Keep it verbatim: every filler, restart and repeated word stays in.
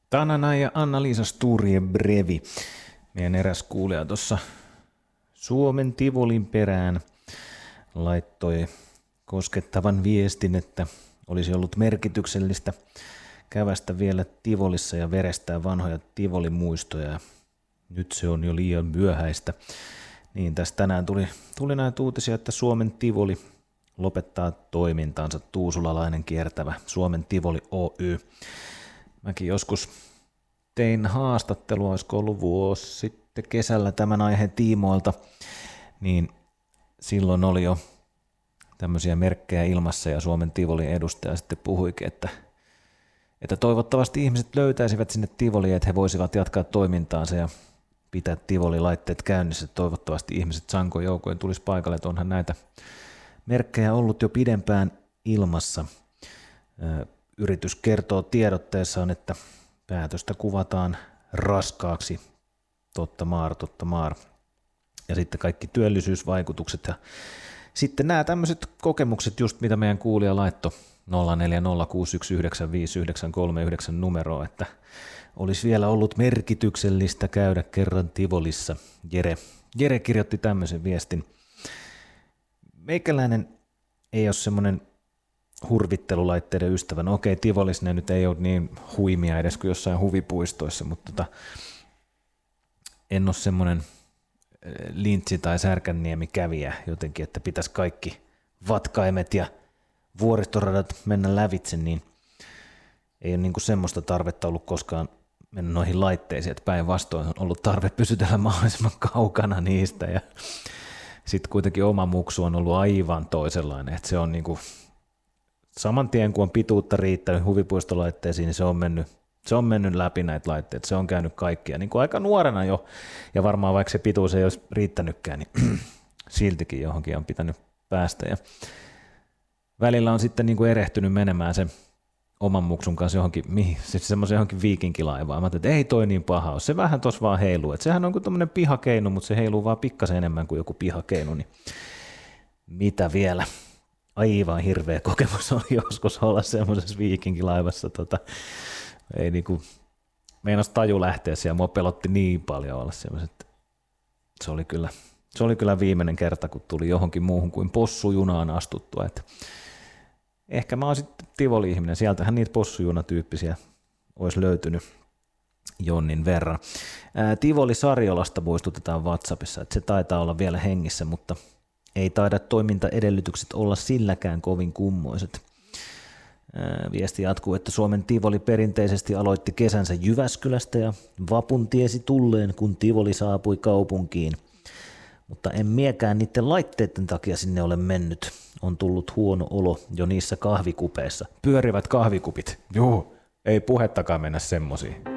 Tanana ja Anna-Liisa Sturje Brevi. Meidän eräs kuulija tuossa Suomen Tivolin perään laittoi koskettavan viestin, että olisi ollut merkityksellistä kävästä vielä Tivolissa ja verestää vanhoja Tivoli-muistoja. Nyt se on jo liian myöhäistä. Niin tässä tänään tuli, tuli näitä uutisia, että Suomen Tivoli lopettaa toimintaansa, tuusulalainen kiertävä Suomen Tivoli Oy. Mäkin joskus tein haastattelua, olisiko ollut vuosi sitten kesällä tämän aiheen tiimoilta, niin silloin oli jo tämmöisiä merkkejä ilmassa ja Suomen Tivolin edustaja sitten puhuikin, että, että toivottavasti ihmiset löytäisivät sinne Tivoliin, että he voisivat jatkaa toimintaansa ja pitää Tivoli-laitteet käynnissä. Toivottavasti ihmiset sankojoukoin tulisi paikalle, että onhan näitä merkkejä ollut jo pidempään ilmassa. Yritys kertoo tiedotteessaan, että päätöstä kuvataan raskaaksi, totta maar, totta maar. Ja sitten kaikki työllisyysvaikutukset ja sitten nämä tämmöiset kokemukset, just mitä meidän kuulija laittoi nolla neljä nolla kuusi yksi yhdeksän viisi yhdeksän kolme yhdeksän numeroa, että olisi vielä ollut merkityksellistä käydä kerran Tivolissa. Jere, Jere kirjoitti tämmöisen viestin. Meikäläinen ei ole semmoinen hurvittelulaitteiden ystävä. No okei, Tivolissa ne nyt ei ole niin huimia edes kuin jossain huvipuistoissa, mutta tota, en ole semmoinen Lintsi- tai Särkänniemi kävijä jotenkin, että pitäisi kaikki vatkaimet ja vuoristoradat mennä lävitse, niin ei ole niinku semmoista tarvetta ollut koskaan mennä noihin laitteisiin, että päinvastoin on ollut tarve pysytellä mahdollisimman kaukana niistä ja sitten kuitenkin oma muksu on ollut aivan toisenlainen, että se on niinku saman tien kun on pituutta riittänyt huvipuistolaitteisiin, niin se on mennyt, se on mennyt läpi näitä laitteita, se on käynyt kaikkia, niin kuin aika nuorena jo, ja varmaan vaikka se pituus ei olisi riittänytkään, niin siltikin johonkin on pitänyt päästä, ja välillä on sitten niin kuin erehtynyt menemään sen oman muksun kanssa johonkin, siis semmoisen johonkin viikinkilaivaan. Mä ajattelin, että ei toi niin paha ole, se vähän tuossa vaan heiluu, että sehän on kuin tommoinen pihakeinu, mutta se heiluu vaan pikkasen enemmän kuin joku pihakeinu, niin mitä vielä? Aivan hirveä kokemus oli joskus olla semmoisessa viikinkilaivassa, tota, ei niinku, meinas taju lähteä siellä, mua pelotti niin paljon olla semmoiset, se oli kyllä, se oli kyllä viimeinen kerta, kun tuli johonkin muuhun kuin possujunaan astuttua, että ehkä mä oon sitten Tivoli-ihminen, sieltähän niitä possujunatyyppisiä olisi löytynyt jonnin verran. Ää, Tivoli Sarjolasta muistutetaan WhatsAppissa, että se taitaa olla vielä hengissä, mutta ei taida toimintaedellytykset olla silläkään kovin kummoiset. Ää, viesti jatkuu, että Suomen Tivoli perinteisesti aloitti kesänsä Jyväskylästä ja vapun tiesi tulleen, kun Tivoli saapui kaupunkiin. Mutta en miekään niiden laitteiden takia sinne ole mennyt. On tullut huono olo jo niissä kahvikupeissa. Pyörivät kahvikupit. Juu, ei puhettakaan mennä semmosiin.